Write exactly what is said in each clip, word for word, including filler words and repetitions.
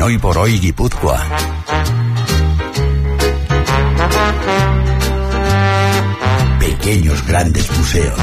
Hoy por Hoy Guipúzcoa. Pequeños grandes museos.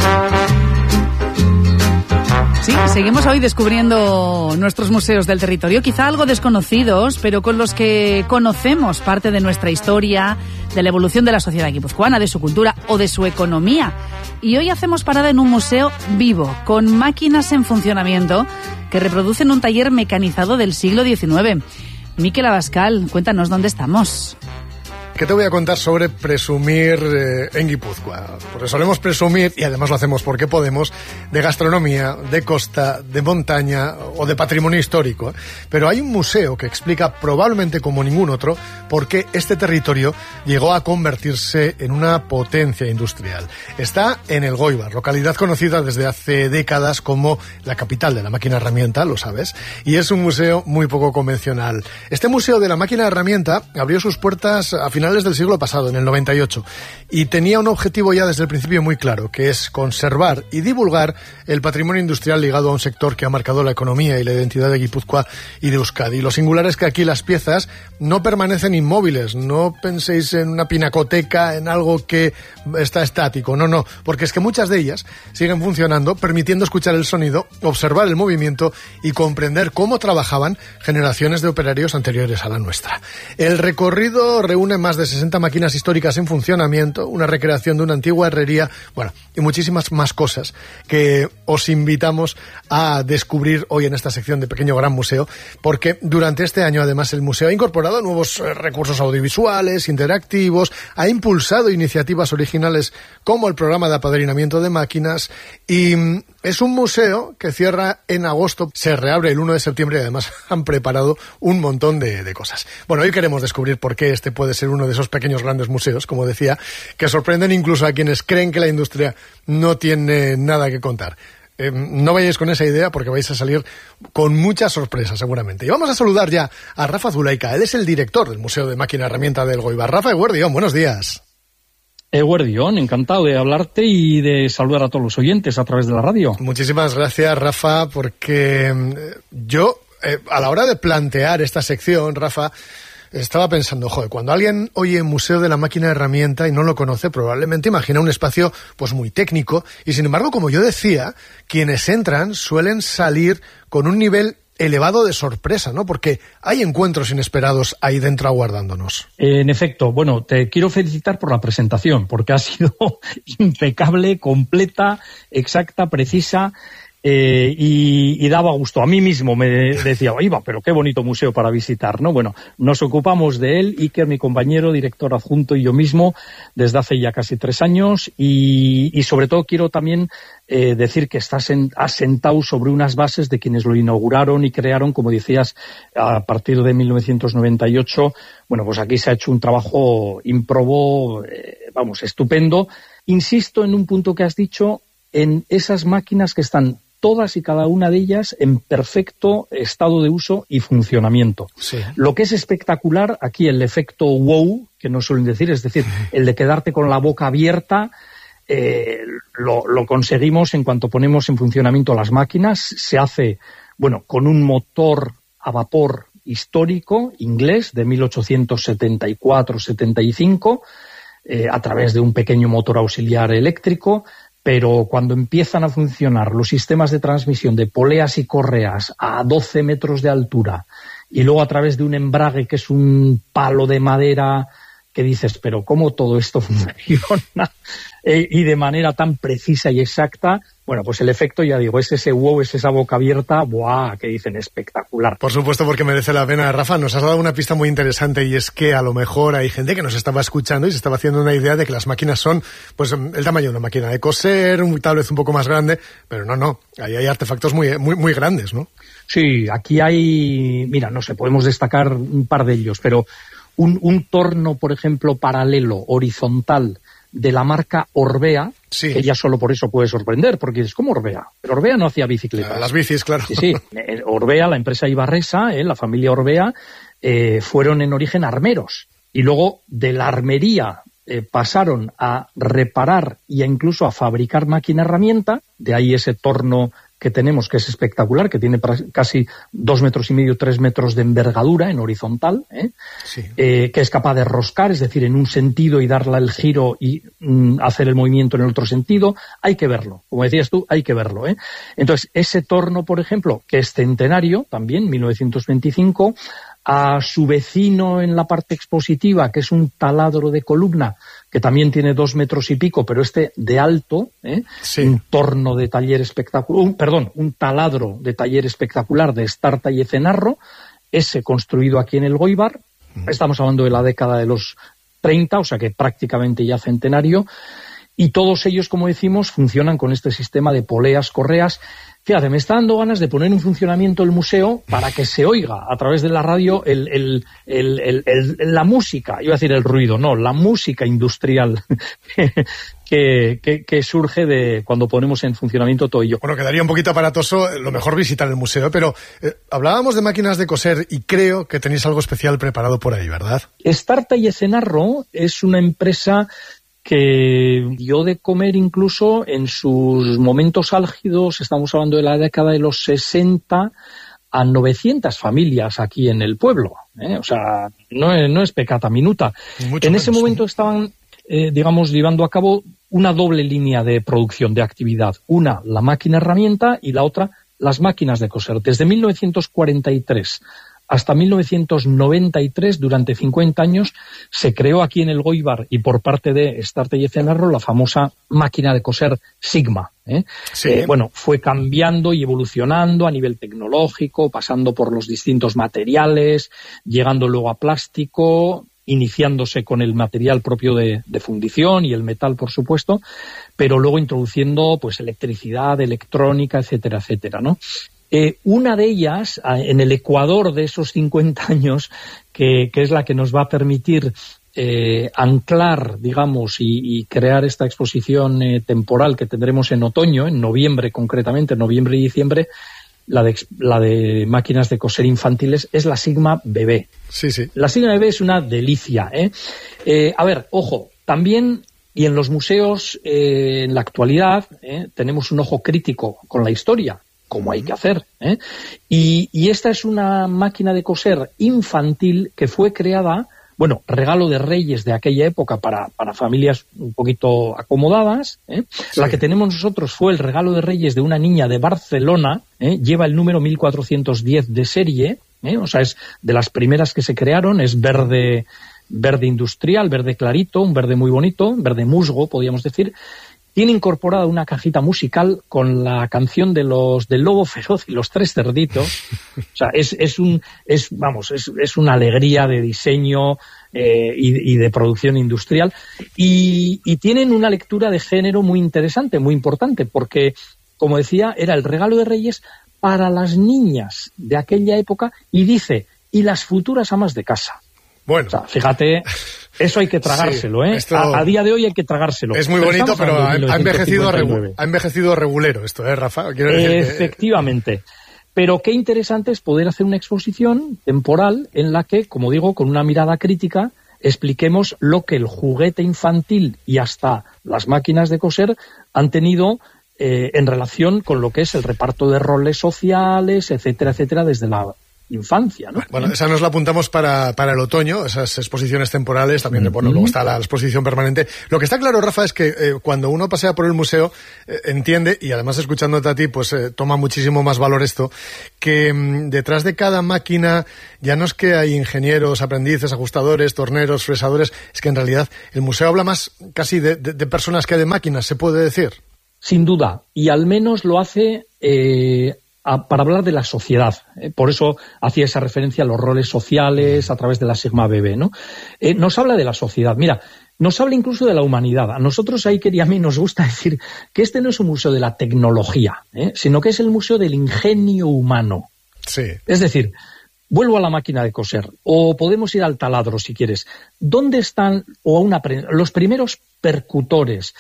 Sí, seguimos hoy descubriendo nuestros museos del territorio, quizá algo desconocidos, pero con los que conocemos parte de nuestra historia, de la evolución de la sociedad guipuzcoana, de su cultura o de su economía. Y hoy hacemos parada en un museo vivo, con máquinas en funcionamiento que reproducen un taller mecanizado del siglo diecinueve. Miquel Abascal, cuéntanos dónde estamos. ¿Qué te voy a contar sobre presumir eh, en Guipúzcoa? Porque solemos presumir, y además lo hacemos porque podemos, de gastronomía, de costa, de montaña o de patrimonio histórico. ¿eh? Pero hay un museo que explica, probablemente como ningún otro, por qué este territorio llegó a convertirse en una potencia industrial. Está en El Goibar, localidad conocida desde hace décadas como la capital de la máquina herramienta, lo sabes, y es un museo muy poco convencional. Este museo de la máquina herramienta abrió sus puertas a finales del siglo pasado, en el noventa y ocho, y tenía un objetivo ya desde el principio muy claro, que es conservar y divulgar el patrimonio industrial ligado a un sector que ha marcado la economía y la identidad de Guipúzcoa y de Euskadi. Y lo singular es que aquí las piezas no permanecen inmóviles, no penséis en una pinacoteca, en algo que está estático, no, no, porque es que muchas de ellas siguen funcionando, permitiendo escuchar el sonido, observar el movimiento y comprender cómo trabajaban generaciones de operarios anteriores a la nuestra. El recorrido reúne más de sesenta máquinas históricas en funcionamiento, una recreación de una antigua herrería, bueno, y muchísimas más cosas que os invitamos a descubrir hoy en esta sección de Pequeño Gran Museo, porque durante este año además el museo ha incorporado nuevos eh, recursos audiovisuales, interactivos, ha impulsado iniciativas originales como el programa de apadrinamiento de máquinas y mm, es un museo que cierra en agosto, se reabre el uno de septiembre y además han preparado un montón de, de cosas. Bueno, hoy queremos descubrir por qué este puede ser uno de esos pequeños grandes museos, como decía, que sorprenden incluso a quienes creen que la industria no tiene nada que contar. Eh, no vayáis con esa idea porque vais a salir con muchas sorpresas seguramente. Y vamos a saludar ya a Rafa Zulaika. Él es el director del Museo de Máquina Herramienta del Goibar. Rafa Eguerdión, buenos días. Eguerdión, encantado de hablarte y de saludar a todos los oyentes a través de la radio. Muchísimas gracias, Rafa, porque yo, eh, a la hora de plantear esta sección, Rafa, estaba pensando, joder, cuando alguien oye Museo de la Máquina Herramienta y no lo conoce, probablemente imagina un espacio pues muy técnico y, sin embargo, como yo decía, quienes entran suelen salir con un nivel elevado de sorpresa, ¿no? Porque hay encuentros inesperados ahí dentro aguardándonos. En efecto, bueno, te quiero felicitar por la presentación, porque ha sido impecable, completa, exacta, precisa. Eh, y, y daba gusto. A mí mismo me decía, iba, pero qué bonito museo para visitar, ¿no? Bueno, nos ocupamos de él, Iker, mi compañero, director adjunto, y yo mismo, desde hace ya casi tres años, y, y sobre todo quiero también eh, decir que está asentado sobre unas bases de quienes lo inauguraron y crearon, como decías, a partir de mil novecientos noventa y ocho. Bueno, pues aquí se ha hecho un trabajo ímprobo, eh, vamos, estupendo. Insisto en un punto que has dicho, en esas máquinas que están todas y cada una de ellas en perfecto estado de uso y funcionamiento. Sí. Lo que es espectacular, aquí el efecto wow, que nos suelen decir, es decir, el de quedarte con la boca abierta, eh, lo, lo conseguimos en cuanto ponemos en funcionamiento las máquinas. Se hace, bueno, con un motor a vapor histórico, inglés, de mil ochocientos setenta y cuatro setenta y cinco, eh, a través de un pequeño motor auxiliar eléctrico. Pero cuando empiezan a funcionar los sistemas de transmisión de poleas y correas a doce metros de altura y luego a través de un embrague que es un palo de madera, que dices, pero ¿cómo todo esto funciona? eh, y de manera tan precisa y exacta, bueno, pues el efecto, ya digo, es ese wow, es esa boca abierta, ¡buah!, que dicen espectacular. Por supuesto, porque merece la pena. Rafa, nos has dado una pista muy interesante y es que a lo mejor hay gente que nos estaba escuchando y se estaba haciendo una idea de que las máquinas son, pues, el tamaño de una máquina de coser, tal vez un poco más grande, pero no, no, ahí hay artefactos muy, muy, muy grandes, ¿no? Sí, aquí hay, mira, no sé, podemos destacar un par de ellos, pero un, un torno, por ejemplo, paralelo, horizontal, de la marca Orbea, sí, que ya solo por eso puede sorprender, porque es como Orbea, pero Orbea no hacía bicicletas. Las bicis, claro. Sí, sí. Orbea, la empresa ibarresa, eh, la familia Orbea, eh, fueron en origen armeros, y luego de la armería eh, pasaron a reparar y a incluso a fabricar máquina herramienta, de ahí ese torno que tenemos, que es espectacular, que tiene casi dos metros y medio, tres metros de envergadura en horizontal, ¿eh? Sí. Eh, que es capaz de roscar, es decir, en un sentido y darle el giro y mm, hacer el movimiento en el otro sentido. Hay que verlo, como decías tú, hay que verlo, ¿eh? Entonces, ese torno, por ejemplo, que es centenario, también, mil novecientos veinticinco, a su vecino en la parte expositiva, que es un taladro de columna, que también tiene dos metros y pico, pero este de alto, ¿eh? Sí. Un torno de taller espectacular, un, perdón, un taladro de taller espectacular de Estarta y Ecenarro, ese construido aquí en el Goibar. Mm. Estamos hablando de la década de los treinta, o sea que prácticamente ya centenario, y todos ellos, como decimos, funcionan con este sistema de poleas, correas. Fíjate, me está dando ganas de poner en funcionamiento el museo para que se oiga a través de la radio el, el, el, el, el, la música, iba a decir el ruido, no, la música industrial que, que, que surge de cuando ponemos en funcionamiento todo ello. Bueno, quedaría un poquito aparatoso, lo mejor visitar el museo, pero eh, hablábamos de máquinas de coser y creo que tenéis algo especial preparado por ahí, ¿verdad? Estarta y Ecenarro es una empresa que dio de comer incluso en sus momentos álgidos, estamos hablando de la década de los sesenta, a novecientas familias aquí en el pueblo, ¿eh? O sea, no es, no es pecata minuta. Mucho en menos, ese momento sí. Estaban, eh, digamos, llevando a cabo una doble línea de producción, de actividad. Una, la máquina herramienta, y la otra, las máquinas de coser. Desde mil novecientos cuarenta y tres hasta mil novecientos noventa y tres, durante cincuenta años, se creó aquí en el Goibar y por parte de Estarta y Ecenarro la famosa máquina de coser Sigma. ¿eh? Sí. Eh, bueno, fue cambiando y evolucionando a nivel tecnológico, pasando por los distintos materiales, llegando luego a plástico, iniciándose con el material propio de, de fundición y el metal, por supuesto, pero luego introduciendo pues electricidad, electrónica, etcétera, etcétera, ¿no? Eh, una de ellas, en el ecuador de esos cincuenta años, que, que es la que nos va a permitir eh, anclar, digamos, y, y crear esta exposición eh, temporal que tendremos en otoño, en noviembre concretamente, en noviembre y diciembre, la de, la de máquinas de coser infantiles, es la Sigma Bebé. Sí, sí. La Sigma Bebé es una delicia, ¿eh? Eh, a ver, ojo, también, y en los museos, eh, en la actualidad, eh, tenemos un ojo crítico con la historia, como hay que hacer, ¿eh? Y, y esta es una máquina de coser infantil que fue creada, bueno, regalo de Reyes de aquella época para, para familias un poquito acomodadas, ¿eh? Sí. La que tenemos nosotros fue el regalo de Reyes de una niña de Barcelona, ¿eh? Lleva el número mil cuatrocientos diez de serie, ¿eh? O sea, es de las primeras que se crearon, es verde, verde industrial, verde clarito, un verde muy bonito, verde musgo, podríamos decir. Tiene incorporada una cajita musical con la canción de los del Lobo Feroz y los Tres Cerditos. O sea, es, es un, es, vamos, es, es una alegría de diseño eh, y, y de producción industrial. Y, y tienen una lectura de género muy interesante, muy importante, porque, como decía, era el regalo de Reyes para las niñas de aquella época, y dice, y las futuras amas de casa. Bueno. O sea, fíjate, eso hay que tragárselo, sí, ¿eh? Esto a, a día de hoy hay que tragárselo. Es muy pero bonito, pero ha, ha, envejecido regu, ha envejecido regulero esto, ¿eh, Rafa? Quiero decir Efectivamente. Que... Pero qué interesante es poder hacer una exposición temporal en la que, como digo, con una mirada crítica, expliquemos lo que el juguete infantil y hasta las máquinas de coser han tenido eh, en relación con lo que es el reparto de roles sociales, etcétera, etcétera, desde la infancia, ¿no? Bueno, esa nos la apuntamos para, para el otoño, esas exposiciones temporales, también, mm-hmm. bueno, luego está la exposición permanente. Lo que está claro, Rafa, es que eh, cuando uno pasea por el museo, eh, entiende, y además escuchándote a ti, pues eh, toma muchísimo más valor esto, que mm, detrás de cada máquina ya no es que hay ingenieros, aprendices, ajustadores, torneros, fresadores, es que en realidad el museo habla más casi de, de, de personas que de máquinas, ¿se puede decir? Sin duda, y al menos lo hace... Eh... A, para hablar de la sociedad, ¿eh? Por eso hacía esa referencia a los roles sociales a través de la Sigma Bebé, ¿no? Eh, nos habla de la sociedad, mira, nos habla incluso de la humanidad. A nosotros ahí quería a mí nos gusta decir que este no es un museo de la tecnología, ¿eh? Sino que es el museo del ingenio humano. Sí. Es decir, vuelvo a la máquina de coser, o podemos ir al taladro si quieres. ¿Dónde están o a una los primeros percutores,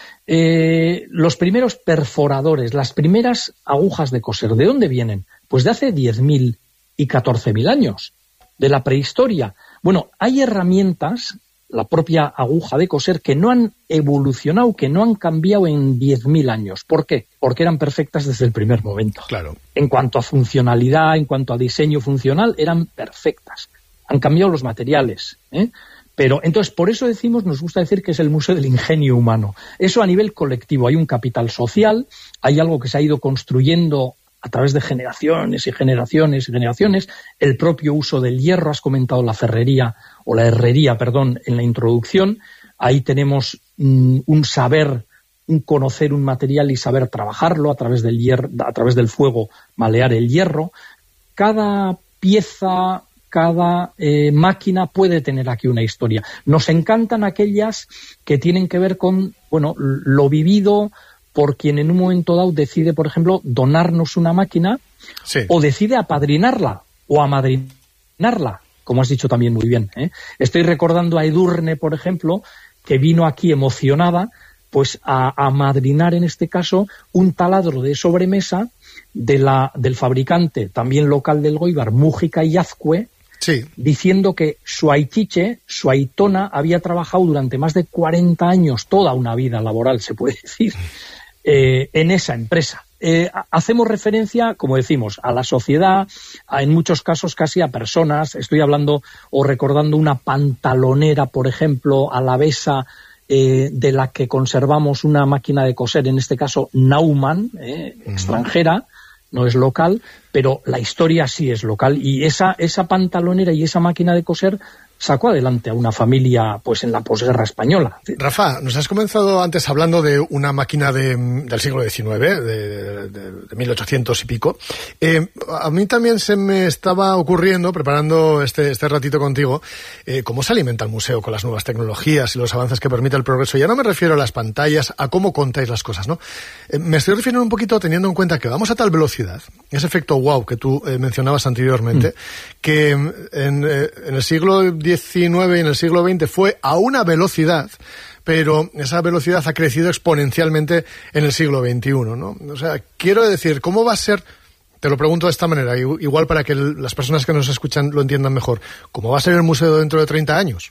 eh, los primeros perforadores, las primeras agujas de coser? ¿De dónde vienen? Pues de hace diez mil y catorce mil años, de la prehistoria. Bueno, hay herramientas, la propia aguja de coser, que no han evolucionado, que no han cambiado en diez mil años. ¿Por qué? Porque eran perfectas desde el primer momento. Claro. En cuanto a funcionalidad, en cuanto a diseño funcional, eran perfectas. Han cambiado los materiales, ¿eh? Pero entonces, por eso decimos, nos gusta decir que es el Museo del Ingenio Humano. Eso a nivel colectivo. Hay un capital social, hay algo que se ha ido construyendo a través de generaciones y generaciones y generaciones. El propio uso del hierro, has comentado la ferrería, o la herrería, perdón, en la introducción. Ahí tenemos mm, un saber, un conocer un material y saber trabajarlo a través del hierro, a través del fuego, malear el hierro. Cada pieza, cada eh, máquina puede tener aquí una historia. Nos encantan aquellas que tienen que ver con, bueno, lo vivido por quien en un momento dado decide, por ejemplo, donarnos una máquina, sí, o decide apadrinarla o amadrinarla, como has dicho también muy bien, ¿eh? Estoy recordando a Edurne, por ejemplo, que vino aquí emocionada pues a, a amadrinar, en este caso, un taladro de sobremesa de la, del fabricante, también local del Goibar, Mújica y Azcue, sí, diciendo que su aitiche, su aitona, había trabajado durante más de cuarenta años, toda una vida laboral, se puede decir, eh, en esa empresa. Eh, hacemos referencia, como decimos, a la sociedad, a, en muchos casos casi a personas. Estoy hablando o recordando una pantalonera, por ejemplo, alavesa, eh, de la que conservamos una máquina de coser, en este caso Naumann, eh, uh-huh, extranjera, no es local, pero la historia sí es local, y esa, esa pantalonera y esa máquina de coser sacó adelante a una familia pues en la posguerra española. Rafa, nos has comenzado antes hablando de una máquina de, del siglo diecinueve, de, de, de mil ochocientos y pico. Eh, a mí también se me estaba ocurriendo, preparando este, este ratito contigo, eh, cómo se alimenta el museo con las nuevas tecnologías y los avances que permite el progreso. Ya no me refiero a las pantallas, a cómo contáis las cosas, ¿no? Eh, me estoy refiriendo un poquito teniendo en cuenta que vamos a tal velocidad, ese efecto wow que tú eh, mencionabas anteriormente, mm. que en, eh, en el siglo diecinueve y en el siglo veinte fue a una velocidad, pero esa velocidad ha crecido exponencialmente en el siglo veintiuno, ¿no? O sea, quiero decir, ¿cómo va a ser? Te lo pregunto de esta manera, igual para que el, las personas que nos escuchan lo entiendan mejor. ¿Cómo va a ser el museo dentro de treinta años?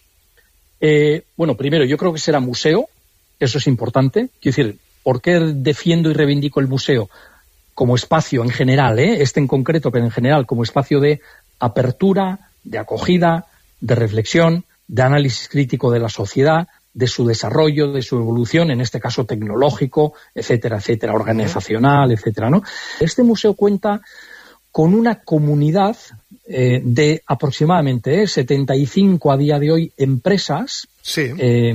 Eh, bueno, primero, yo creo que será museo, eso es importante. Quiero decir, ¿por qué defiendo y reivindico el museo? Como espacio en general, ¿eh? Este en concreto, pero en general, como espacio de apertura, de acogida, de reflexión, de análisis crítico de la sociedad, de su desarrollo, de su evolución, en este caso tecnológico, etcétera, etcétera, organizacional, etcétera, ¿no? Este museo cuenta con una comunidad eh, de aproximadamente eh, setenta y cinco a día de hoy empresas, sí, eh,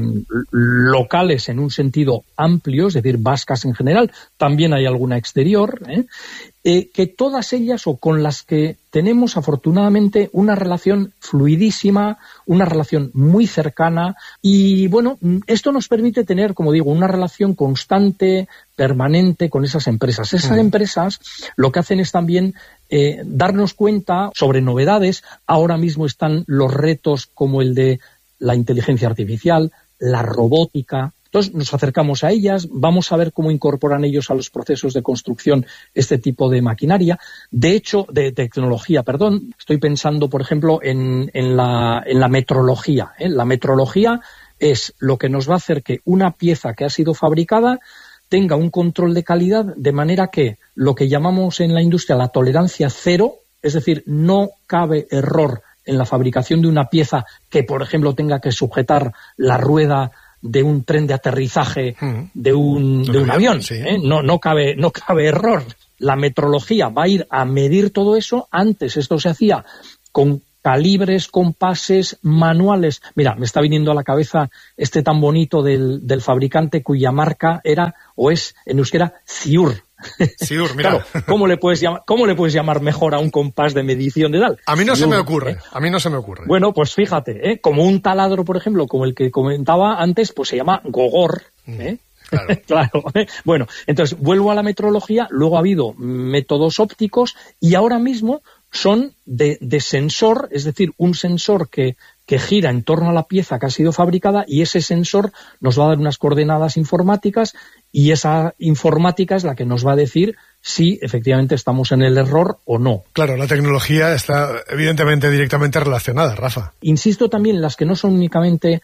locales en un sentido amplio, es decir, vascas en general, también hay alguna exterior, eh, eh, que todas ellas, o con las que tenemos afortunadamente una relación fluidísima, una relación muy cercana, y bueno, esto nos permite tener, como digo, una relación constante, permanente con esas empresas. Esas mm. empresas lo que hacen es también eh, darnos cuenta sobre novedades. Ahora mismo están los retos como el de la inteligencia artificial, la robótica. Entonces nos acercamos a ellas, vamos a ver cómo incorporan ellos a los procesos de construcción este tipo de maquinaria, de hecho, de tecnología, perdón. Estoy pensando, por ejemplo, en, en, la, en la metrología, ¿eh? La metrología es lo que nos va a hacer que una pieza que ha sido fabricada tenga un control de calidad, de manera que lo que llamamos en la industria la tolerancia cero, es decir, no cabe error en la fabricación de una pieza que, por ejemplo, tenga que sujetar la rueda de un tren de aterrizaje de un, de un avión. Sí. ¿eh? No, no cabe, no cabe error. La metrología va a ir a medir todo eso. Antes esto se hacía con calibres, compases, manuales. Mira, me está viniendo a la cabeza este tan bonito del, del fabricante cuya marca era, o es, en euskera, Ziur. Ziur, mira. Claro, ¿cómo le puedes llamar, cómo le puedes llamar mejor a un compás de medición de tal? A mí no Ziur, se me ocurre, ¿eh? a mí no se me ocurre. Bueno, pues fíjate, ¿eh? Como un taladro, por ejemplo, como el que comentaba antes, pues se llama Gogor, ¿eh? Claro. Claro. Bueno, entonces vuelvo a la metrología, luego ha habido métodos ópticos y ahora mismo son de, de sensor, es decir, un sensor que, que gira en torno a la pieza que ha sido fabricada, y ese sensor nos va a dar unas coordenadas informáticas, y esa informática es la que nos va a decir si efectivamente estamos en el error o no. Claro, la tecnología está evidentemente directamente relacionada, Rafa. Insisto también en las que no son únicamente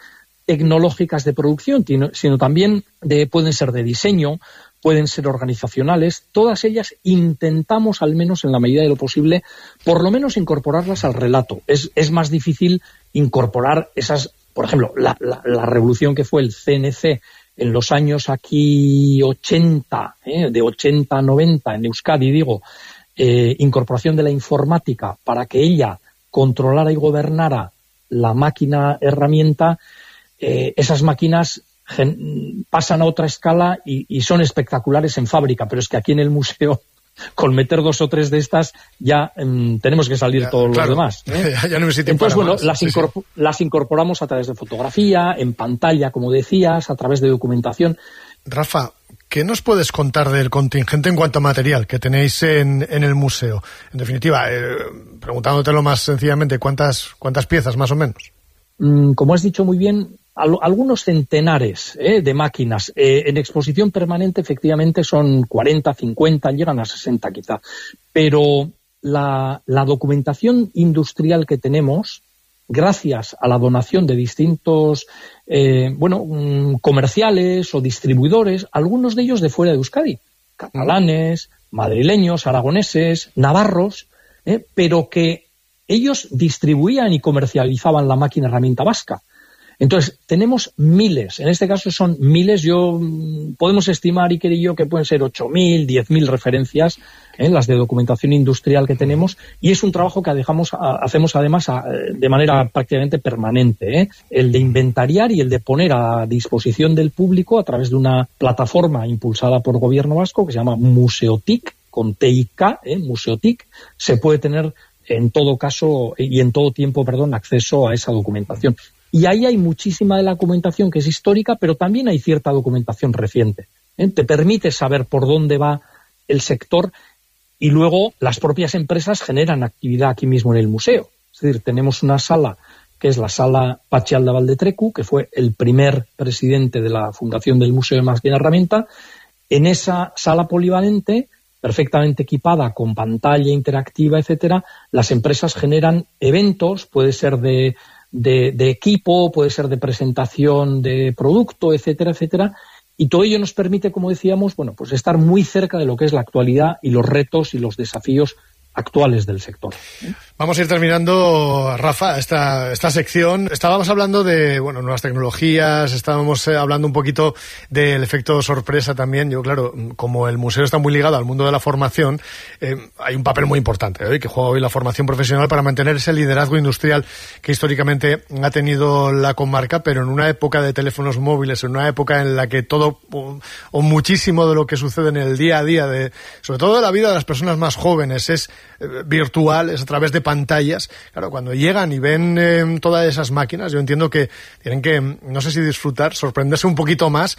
tecnológicas de producción, sino también de, pueden ser de diseño, pueden ser organizacionales. Todas ellas intentamos, al menos en la medida de lo posible, por lo menos incorporarlas al relato. Es, es más difícil incorporar esas, por ejemplo, la, la, la revolución que fue el C N C en los años aquí ochenta, ¿eh? de ochenta a noventa en Euskadi, digo, eh, incorporación de la informática para que ella controlara y gobernara la máquina herramienta. Eh, esas máquinas gen- pasan a otra escala y, y son espectaculares en fábrica, pero es que aquí en el museo, con meter dos o tres de estas, ya um, tenemos que salir ya, todos claro, los demás, ¿eh? Ya no necesito. Entonces, bueno, más. Las, sí, incorpor- sí. las incorporamos a través de fotografía, en pantalla, como decías, a través de documentación. Rafa, ¿qué nos puedes contar del contingente en cuanto a material que tenéis en, en el museo? En definitiva, eh, preguntándotelo más sencillamente, ¿cuántas, cuántas piezas más o menos? Mm, como has dicho muy bien, al, algunos centenares eh, de máquinas. Eh, en exposición permanente, efectivamente, son cuarenta, cincuenta, llegan a sesenta quizá. Pero la, la documentación industrial que tenemos, gracias a la donación de distintos eh, bueno um, comerciales o distribuidores, algunos de ellos de fuera de Euskadi, catalanes, madrileños, aragoneses, navarros, eh, pero que ellos distribuían y comercializaban la máquina herramienta vasca. Entonces, tenemos miles, en este caso son miles, yo podemos estimar, Iker y yo, que pueden ser ocho mil, diez mil referencias, ¿eh? las de documentación industrial que tenemos, y es un trabajo que dejamos, a, hacemos además a, de manera prácticamente permanente, ¿eh? el de inventariar y el de poner a disposición del público a través de una plataforma impulsada por Gobierno Vasco que se llama Museotic, con T I K, ¿eh? Museotic, se puede tener en todo caso y en todo tiempo, perdón, acceso a esa documentación. Y ahí hay muchísima de la documentación que es histórica, pero también hay cierta documentación reciente, ¿eh? Te permite saber por dónde va el sector y luego las propias empresas generan actividad aquí mismo en el museo. Es decir, tenemos una sala que es la sala Patxi Aldabaldetreku, que fue el primer presidente de la fundación del Museo de Máquina Herramienta. En esa sala polivalente, perfectamente equipada con pantalla interactiva, etcétera, las empresas generan eventos, puede ser de De, de equipo, puede ser de presentación de producto, etcétera, etcétera, y todo ello nos permite, como decíamos, bueno, pues estar muy cerca de lo que es la actualidad y los retos y los desafíos actuales del sector. Vamos a ir terminando, Rafa, esta, esta sección. Estábamos hablando de, bueno, nuevas tecnologías, estábamos eh, hablando un poquito del efecto sorpresa también. Yo, claro, como el museo está muy ligado al mundo de la formación, eh, hay un papel muy importante ¿eh? que juega hoy la formación profesional para mantener ese liderazgo industrial que históricamente ha tenido la comarca, pero en una época de teléfonos móviles, en una época en la que todo o, o muchísimo de lo que sucede en el día a día, de, sobre todo de la vida de las personas más jóvenes, es eh, virtual, es a través de pantallas. Claro, cuando llegan y ven eh, todas esas máquinas, yo entiendo que tienen que, no sé si disfrutar, sorprenderse un poquito más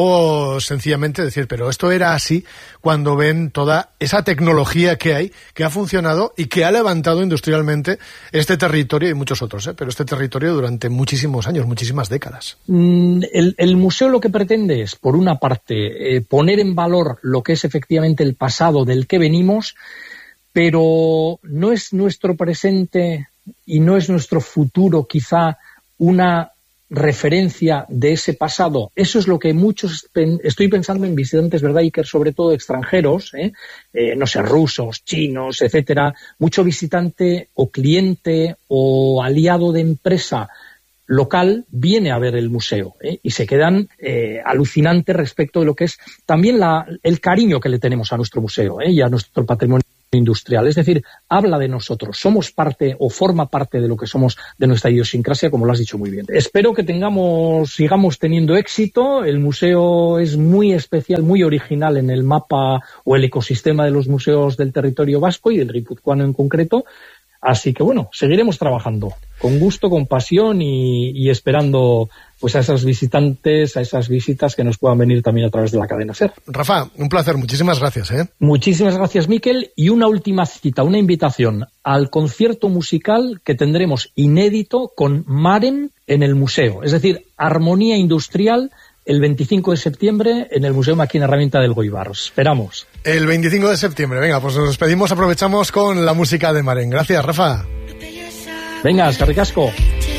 o sencillamente decir, pero esto era así, cuando ven toda esa tecnología que hay, que ha funcionado y que ha levantado industrialmente este territorio y muchos otros, ¿eh? pero este territorio durante muchísimos años, muchísimas décadas. Mm, el, el museo lo que pretende es, por una parte, eh, poner en valor lo que es efectivamente el pasado del que venimos, pero no es nuestro presente y no es nuestro futuro quizá una referencia de ese pasado. Eso es lo que muchos, estoy pensando en visitantes, ¿verdad, Iker? Sobre todo extranjeros, ¿eh? Eh, no sé, rusos, chinos, etcétera. Mucho visitante o cliente o aliado de empresa local viene a ver el museo ¿eh? y se quedan eh, alucinantes respecto de lo que es también la, el cariño que le tenemos a nuestro museo ¿eh? y a nuestro patrimonio industrial. Es decir, habla de nosotros, somos parte o forma parte de lo que somos, de nuestra idiosincrasia, como lo has dicho muy bien. Espero que tengamos, sigamos teniendo éxito. El museo es muy especial, muy original en el mapa o el ecosistema de los museos del territorio vasco y del guipuzcoano en concreto. Así que bueno, seguiremos trabajando con gusto, con pasión y, y esperando pues a esos visitantes, a esas visitas que nos puedan venir también a través de la cadena SER. Rafa, un placer, muchísimas gracias. ¿eh? Muchísimas gracias, Miquel, y una última cita, una invitación al concierto musical que tendremos inédito con Maren en el museo, es decir, Armonía Industrial, el veinticinco de septiembre en el Museo Máquina Herramienta del Goibar. Esperamos. El veinticinco de septiembre, venga, pues nos despedimos, aprovechamos con la música de Maren. Gracias, Rafa. Venga, eskerrik asko.